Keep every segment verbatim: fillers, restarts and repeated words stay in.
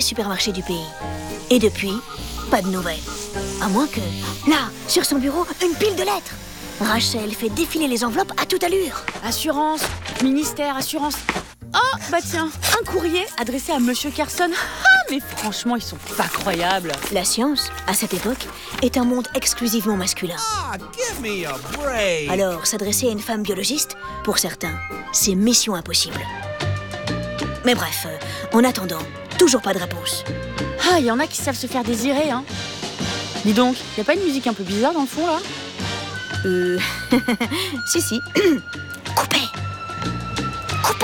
supermarchés du pays. Et depuis, pas de nouvelles. À moins que, là, sur son bureau, une pile de lettres. Rachel fait défiler les enveloppes à toute allure. Assurance, ministère, assurance. Oh, bah tiens, un courrier adressé à Monsieur Carson. Ah, mais franchement, ils sont pas croyables. La science, à cette époque, est un monde exclusivement masculin. Ah, give me a break. Alors, s'adresser à une femme biologiste, pour certains, c'est mission impossible. Mais bref, euh, en attendant, toujours pas de réponse. Ah, il y en a qui savent se faire désirer, hein. Dis donc, y a pas une musique un peu bizarre dans le fond, là? Euh... si, si. Coupez. Coupez.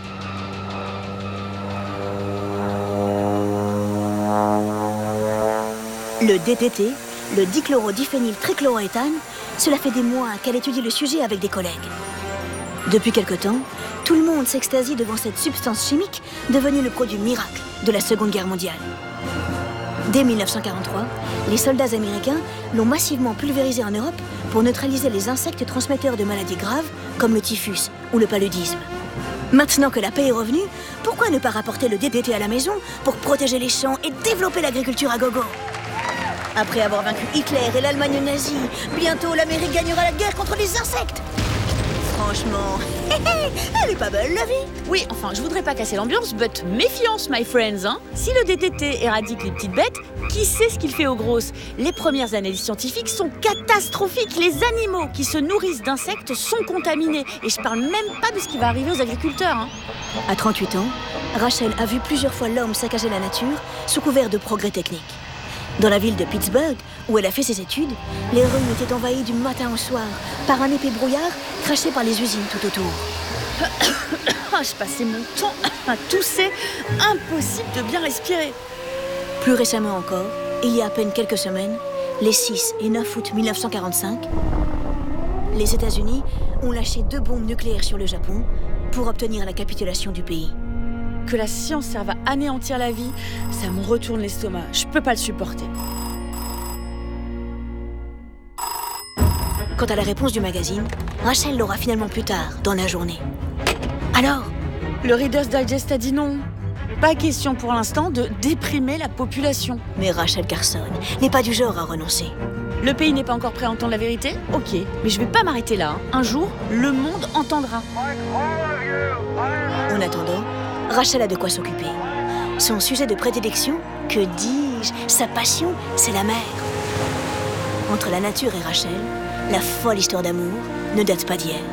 Le D D T, le dichlorodiphényltrichloroéthane, cela fait des mois qu'elle étudie le sujet avec des collègues. Depuis quelque temps, tout le monde s'extasie devant cette substance chimique devenue le produit miracle de la Seconde Guerre mondiale. Dès mille neuf cent quarante-trois, les soldats américains l'ont massivement pulvérisé en Europe pour neutraliser les insectes transmetteurs de maladies graves comme le typhus ou le paludisme. Maintenant que la paix est revenue, pourquoi ne pas rapporter le D D T à la maison pour protéger les champs et développer l'agriculture à gogo? Après avoir vaincu Hitler et l'Allemagne nazie, bientôt l'Amérique gagnera la guerre contre les insectes. Franchement, elle est pas belle la vie. Oui, enfin, je voudrais pas casser l'ambiance, but méfiance, my friends, hein. Si le D D T éradique les petites bêtes, qui sait ce qu'il fait aux grosses? Les premières analyses scientifiques sont catastrophiques. Les animaux qui se nourrissent d'insectes sont contaminés. Et je parle même pas de ce qui va arriver aux agriculteurs, hein. À trente-huit ans, Rachel a vu plusieurs fois l'homme saccager la nature sous couvert de progrès techniques. Dans la ville de Pittsburgh, où elle a fait ses études, les rues étaient envahies du matin au soir par un épais brouillard craché par les usines tout autour. Je passais mon temps à tousser, impossible de bien respirer. Plus récemment encore, il y a à peine quelques semaines, les six et neuf août mille neuf cent quarante-cinq, les États-Unis ont lâché deux bombes nucléaires sur le Japon pour obtenir la capitulation du pays. Que la science serve à anéantir la vie, ça me retourne l'estomac. Je peux pas le supporter. Quant à la réponse du magazine, Rachel l'aura finalement plus tard, dans la journée. Alors, le Reader's Digest a dit non. Pas question pour l'instant de déprimer la population. Mais Rachel Carson n'est pas du genre à renoncer. Le pays n'est pas encore prêt à entendre la vérité? Ok, mais je vais pas m'arrêter là. Hein. Un jour, le monde entendra. En attendant, Rachel a de quoi s'occuper. Son sujet de prédilection, que dis-je, sa passion, c'est la mer. Entre la nature et Rachel, la folle histoire d'amour ne date pas d'hier.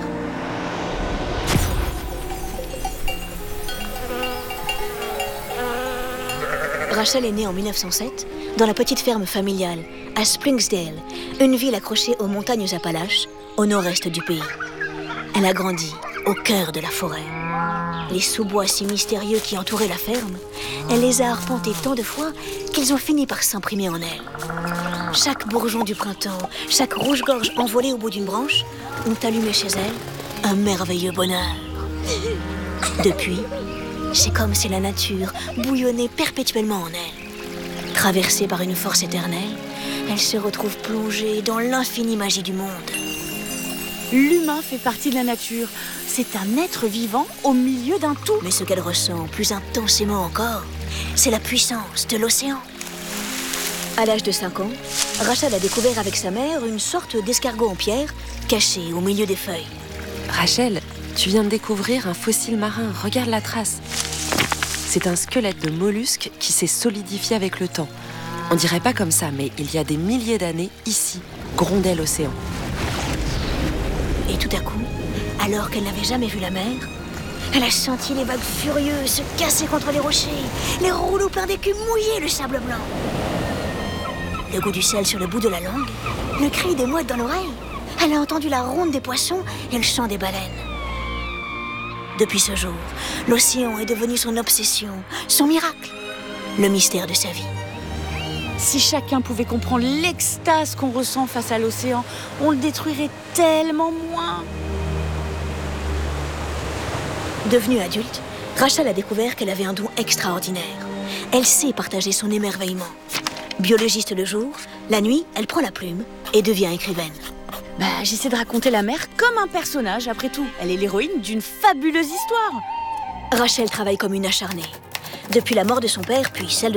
Rachel est née en mille neuf cent sept dans la petite ferme familiale à Springsdale, une ville accrochée aux montagnes Appalaches, au nord-est du pays. Elle a grandi au cœur de la forêt. Les sous-bois si mystérieux qui entouraient la ferme, elle les a arpentés tant de fois qu'ils ont fini par s'imprimer en elle. Chaque bourgeon du printemps, chaque rouge-gorge envolée au bout d'une branche ont allumé chez elle un merveilleux bonheur. Depuis, c'est comme si la nature bouillonnait perpétuellement en elle. Traversée par une force éternelle, elle se retrouve plongée dans l'infinie magie du monde. L'humain fait partie de la nature. C'est un être vivant au milieu d'un tout. Mais ce qu'elle ressent plus intensément encore, c'est la puissance de l'océan. À l'âge de cinq ans, Rachel a découvert avec sa mère une sorte d'escargot en pierre caché au milieu des feuilles. Rachel, tu viens de découvrir un fossile marin. Regarde la trace. C'est un squelette de mollusque qui s'est solidifié avec le temps. On dirait pas comme ça, mais il y a des milliers d'années, ici, grondait l'océan. Et tout à coup, alors qu'elle n'avait jamais vu la mer, elle a senti les vagues furieuses se casser contre les rochers, les rouleaux pleins d'écume mouiller le sable blanc. Le goût du sel sur le bout de la langue, le cri des mouettes dans l'oreille. Elle a entendu la ronde des poissons et le chant des baleines. Depuis ce jour, l'océan est devenu son obsession, son miracle, le mystère de sa vie. Si chacun pouvait comprendre l'extase qu'on ressent face à l'océan, on le détruirait tellement moins. Devenue adulte, Rachel a découvert qu'elle avait un don extraordinaire. Elle sait partager son émerveillement. Biologiste le jour, la nuit, elle prend la plume et devient écrivaine. Bah, j'essaie de raconter la mer comme un personnage, après tout. Elle est l'héroïne d'une fabuleuse histoire. Rachel travaille comme une acharnée. Depuis la mort de son père, puis celle de